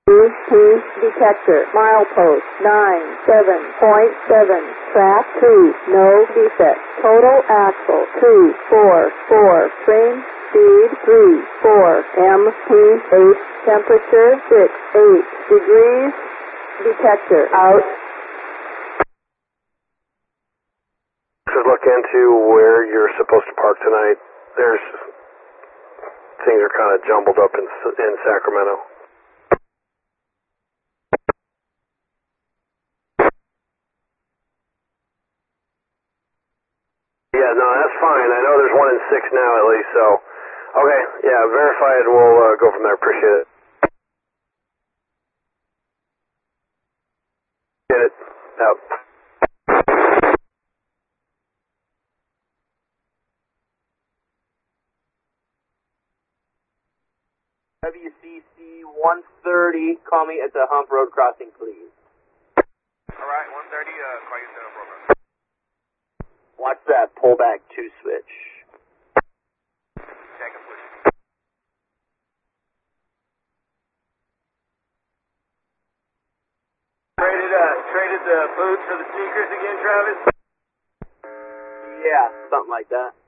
ET detector, milepost 97.7, track 2, no defect, total axle 244, train speed 34, MT8, temperature 68 degrees, detector out. Should look into where you're supposed to park tonight. Things are kind of jumbled up in Sacramento. Yeah, no, that's fine. I know there's 1 in 6 now at least, so. Okay, yeah, verify it and we'll go from there. Appreciate it. Get it. Out. WCC 130, call me at the Hump Road crossing, please. Alright, 130, call you at the Hump Road crossing. Watch that pullback 2 switch. Check and push. Traded the boots for the sneakers again, Travis? Yeah, something like that.